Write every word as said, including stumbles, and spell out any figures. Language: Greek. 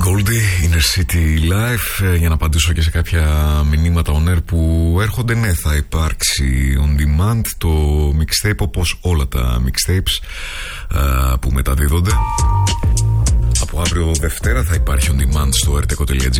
Goldie, Inner City Life. Για να απαντήσω και σε κάποια μηνύματα on air που έρχονται, ναι, θα υπάρξει on demand το mixtape, όπως όλα τα mixtapes α, που μεταδίδονται. Από αύριο Δευτέρα θα υπάρχει on demand στο r t e c o τελεία g r.